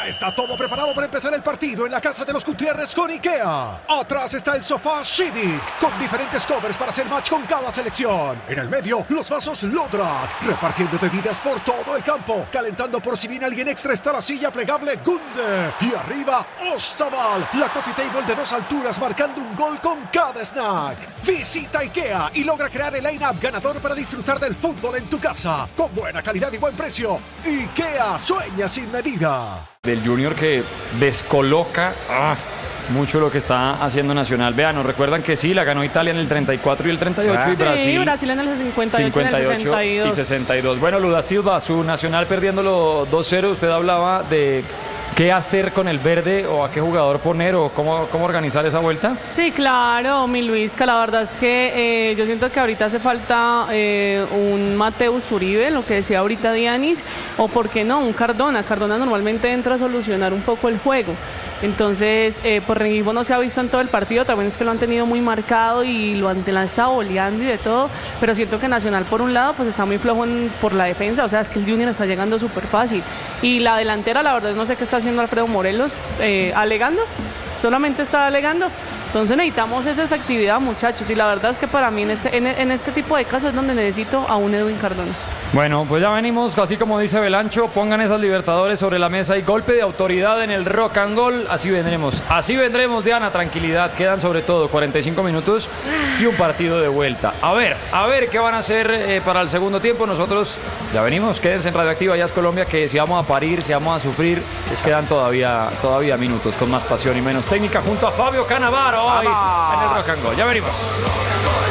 Ya está todo preparado para empezar el partido en la casa de los Gutiérrez con IKEA. Atrás está el sofá Civic, con diferentes covers para hacer match con cada selección. En el medio, los vasos Lodrat, repartiendo bebidas por todo el campo. Calentando por si viene alguien extra está la silla plegable Gunde. Y arriba, Ostaval, la coffee table de 2 alturas marcando un gol con cada snack. Visita IKEA y logra crear el line-up ganador para disfrutar del fútbol en tu casa. Con buena calidad y buen precio. IKEA, sueña sin medida. Del Junior que descoloca mucho lo que está haciendo Nacional. Vean, nos recuerdan que sí, la ganó Italia en el 34 y el 38 y Brasil en el 58 y el 62. Y 62. Bueno, Luda Silva, su Nacional perdiéndolo 2-0. Usted hablaba de qué hacer con el verde o a qué jugador poner o cómo organizar esa vuelta. Sí, claro, mi Luisca, la verdad es que yo siento que ahorita hace falta un Mateus Uribe, lo que decía ahorita Dianis, o por qué no, un Cardona. Cardona normalmente entra a solucionar un poco el juego. Entonces, por Rengifo no se ha visto en todo el partido, también es que lo han tenido muy marcado y lo han estado boleando y de todo, pero siento que Nacional por un lado pues está muy flojo por la defensa, o sea, es que el Junior está llegando súper fácil. Y la delantera, la verdad no sé qué está haciendo Alfredo Morelos, alegando, solamente está alegando. Entonces necesitamos esa efectividad, muchachos, y la verdad es que para mí en este tipo de casos es donde necesito a un Edwin Cardona. Bueno, pues ya venimos, así como dice Belancho, pongan esas Libertadores sobre la mesa y golpe de autoridad en el Rock and Roll, así vendremos, Diana, tranquilidad, quedan sobre todo 45 minutos y un partido de vuelta. A ver qué van a hacer para el segundo tiempo, nosotros ya venimos, quédense en Radioactiva, ya es Colombia, que si vamos a parir, si vamos a sufrir, pues quedan todavía minutos con más pasión y menos técnica junto a Fabio Cannavaro hoy en el Rock and Roll, ya venimos.